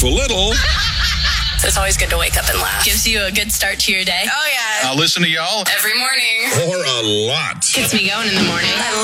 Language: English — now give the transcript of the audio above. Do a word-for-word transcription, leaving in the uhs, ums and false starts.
a little. So it's always good to wake up and laugh. Gives you a good start to your day. Oh, yeah. I'll listen to y'all Every morning. or a lot. Gets me going in the morning. I